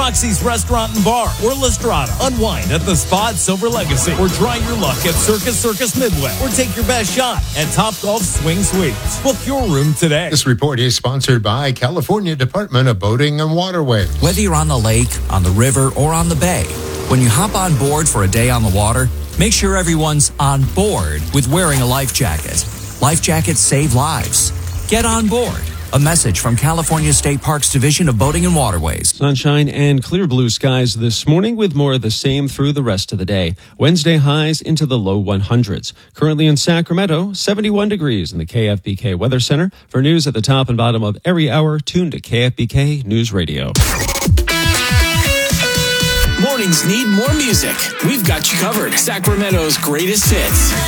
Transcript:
Roxy's Restaurant and Bar, or Lestrada. Unwind at the Spa at Silver Legacy, or try your luck at Circus Midway, or take your best shot at Topgolf Swing Suites. Book your room today. This report is sponsored by California Department of Boating and Waterways. Whether you're on the lake, on the river, or on the bay, when you hop on board for a day on the water, make sure everyone's on board with wearing a life jacket. Life jackets save lives. Get on board. A message from California State Parks Division of Boating and Waterways. Sunshine and clear blue skies this morning with more of the same through the rest of the day. Wednesday highs into the low 100s. Currently in Sacramento, 71 degrees in the KFBK Weather Center. For news at the top and bottom of every hour, tune to KFBK News Radio. Mornings need more music. We've got you covered. Sacramento's greatest hits.